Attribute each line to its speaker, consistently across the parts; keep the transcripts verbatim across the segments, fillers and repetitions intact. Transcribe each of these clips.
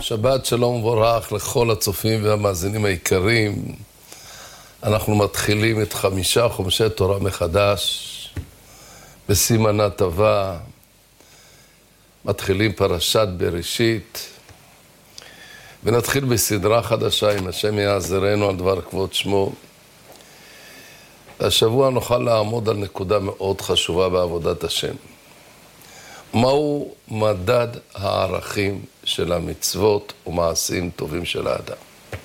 Speaker 1: שבת שלום וברך לכל הצופים והמאזינים היקרים. אנחנו מתחילים את חמישה חומשי תורה מחדש בסימנה טובה. מתחילים פרשת בראשית ונתחיל בסדרה חדשה, אם השם יעזרנו על דבר כבוד שמו. השבוע נוכל לעמוד על נקודה מאוד חשובה בעבודת השם. מהו מדד הערכים של המצוות ומעשים טובים של האדם?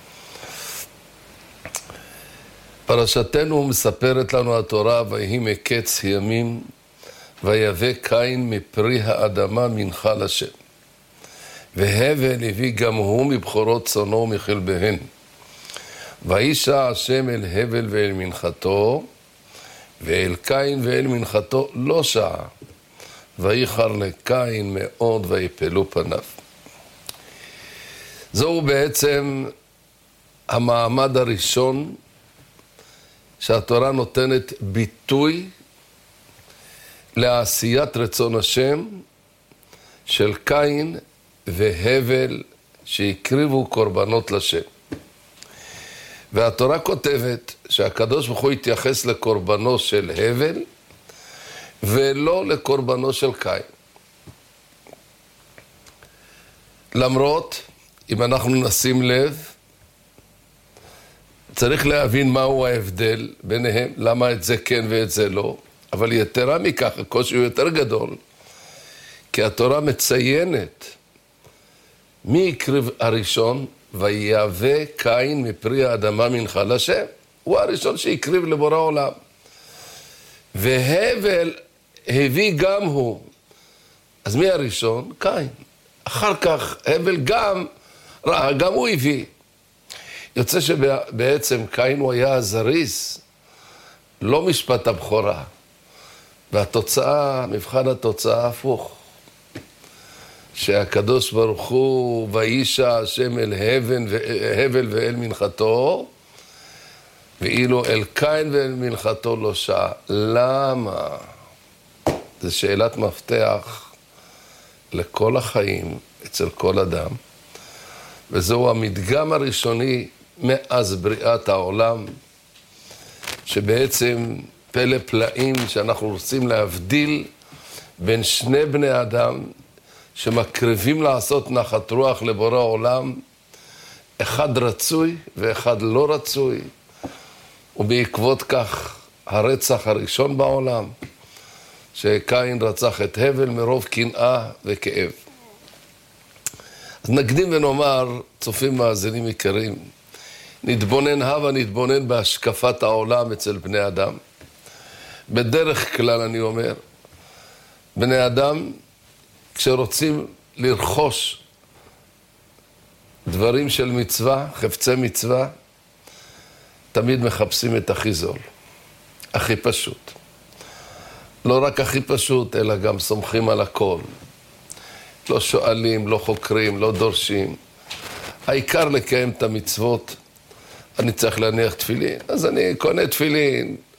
Speaker 1: פרשתנו מספרת לנו התורה, ויהי מקץ ימים ויבא קין מפרי האדמה מנחה לשם, והבל הביא גם הוא מבחורות צאנו ומחלביהן. וישע השם אל הבל ואל מנחתו, ואל קין ואל מנחתו לא שעה, ויחר לקין מאוד ויפלו פניו. זהו בעצם המעמד הראשון שהתורה נותנת ביטוי לעשיית רצון השם של קין והבל שהקריבו קורבנות לשם. והתורה כותבת שהקדוש ברוך הוא התייחס לקורבנו של הבל ולא לקורבנו של קין. למרות, אם אנחנו נשים לב, צריך להבין מהו ההבדל ביניהם, למה את זה כן ואת זה לא. אבל יתרה מכך, הקושי הוא יותר גדול, כי התורה מציינת מי הקריב הראשון, ויבא קין מפרי האדמה מנחה לשם. הוא הראשון שהקריב לבורא עולם. והבל הביא גם הוא. אז מי הראשון? קין. אחר כך הבל גם, ראה, גם הוא הביא. יוצא שבעצם קין הוא היה הזריז, לא משפט הבכורה. והתוצאה, מבחן התוצאה הפוך. שהקדוש ברוך הוא וישע השם אל הבל, הבל ואל מנחתו, ואילו אל קין ואל מנחתו לא שעה. למה? זו שאלת מפתח לכל החיים, אצל כל אדם. וזהו המדגם הראשוני מאז בריאת העולם, שבעצם פלא פלאים שאנחנו רוצים להבדיל בין שני בני אדם שמקריבים לעשות נחת רוח לבורא עולם, אחד רצוי ואחד לא רצוי, ובעקבות כך הרצח הראשון בעולם, שקין רצח את הבל מרוב קנאה וכאב. אז נקדים ונאמר, צופים מאזינים יקרים, נתבונן הווה נתבונן בהשקפת העולם אצל בני אדם. בדרך כלל אני אומר, בני אדם כשרוצים לרכוש דברים של מצווה, חפצי מצווה, תמיד מחפשים את הכי זול, הכי פשוט. לא רק הכי פשוט, אלא גם סומכים על הכל. לא שואלים, לא חוקרים, לא דורשים. העיקר לקיים את המצוות. אני צריך להניח תפילין, אז אני קונה תפילין.